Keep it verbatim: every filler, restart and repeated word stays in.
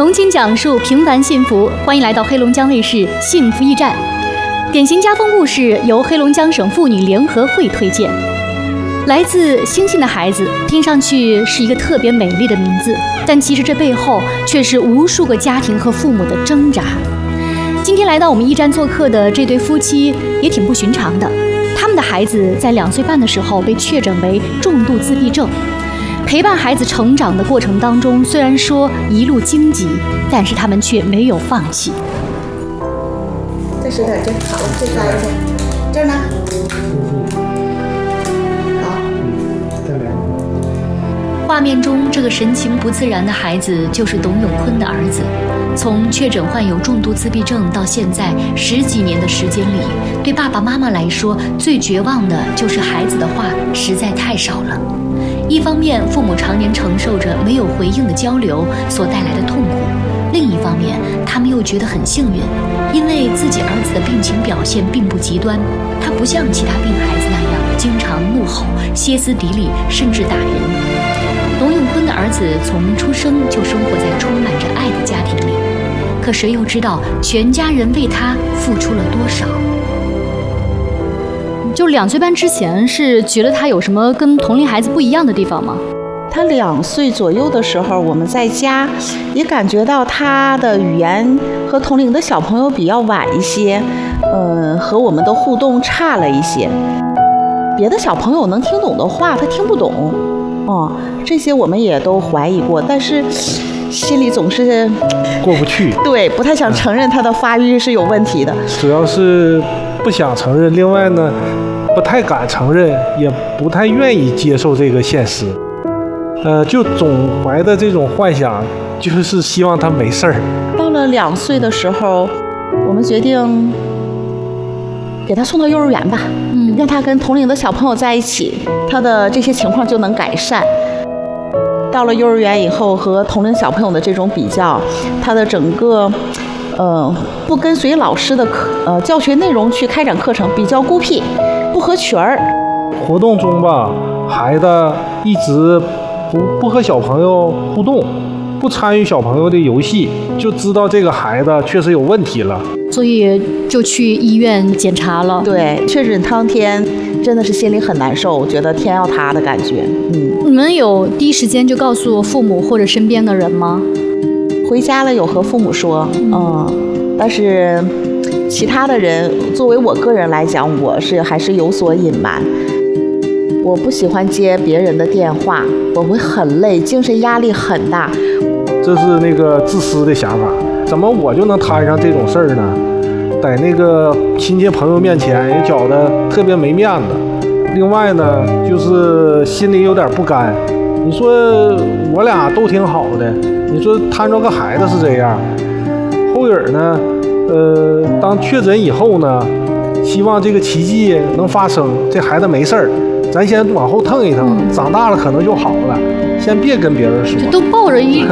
浓情讲述平凡幸福，欢迎来到黑龙江卫视幸福驿站。典型家风故事由黑龙江省妇女联合会推荐。来自星星的孩子，听上去是一个特别美丽的名字，但其实这背后却是无数个家庭和父母的挣扎。今天来到我们驿站做客的这对夫妻也挺不寻常的，他们的孩子在两岁半的时候被确诊为重度自闭症。陪伴孩子成长的过程当中，虽然说一路荆棘，但是他们却没有放弃。 再使点劲，好，再抓一下。这儿呢？好。 再来。 画面中这个神情不自然的孩子就是董永坤的儿子。从确诊患有重度自闭症到现在十几年的时间里，对爸爸妈妈来说，最绝望的就是孩子的话实在太少了。一方面，父母常年承受着没有回应的交流所带来的痛苦；另一方面，他们又觉得很幸运，因为自己儿子的病情表现并不极端，他不像其他病孩子那样经常怒吼、歇斯底里，甚至打人。董永坤的儿子从出生就生活在充满着爱的家庭里，可谁又知道全家人为他付出了多少？就两岁半之前，是觉得他有什么跟同龄孩子不一样的地方吗？ 他两岁左右的时候，我们在家也感觉到他的语言和同龄的小朋友比较晚一些，嗯，和我们的互动差了一些。别的小朋友能听懂的话，他听不懂。哦，这些我们也都怀疑过，但是心里总是过不去。 对，不太想承认他的发育是有问题的。 主要是不想承认，另外呢，不太敢承认，也不太愿意接受这个现实。呃，就总怀的这种幻想，就是希望他没事儿。 到了两岁的时候，我们决定给他送到幼儿园吧，嗯，让他跟同龄的小朋友在一起，他的这些情况就能改善。到了幼儿园以后，和同龄小朋友的这种比较，他的整个呃不跟随老师的课呃教学内容去开展课程，比较孤僻，不合群儿。 活动中吧，孩子一直不不和小朋友互动，不参与小朋友的游戏，就知道这个孩子确实有问题了， 所以就去医院检查了。 对，确诊当天真的是心里很难受，觉得天要塌的感觉。嗯， 你们有第一时间就告诉父母或者身边的人吗？ 回家了有和父母说，嗯，但是其他的人，作为我个人来讲，我是还是有所隐瞒。我不喜欢接别人的电话，我会很累，精神压力很大。 这是那个自私的想法。怎么我就能摊上这种事儿呢？在那个亲戚朋友面前也觉得特别没面子。另外呢，就是心里有点不甘。你说我俩都挺好的，你说摊着个孩子是这样。后影呢，呃，当确诊以后呢，希望这个奇迹能发生，这孩子没事儿。咱先往后腾一腾，长大了可能就好了。先别跟别人说， 都抱着一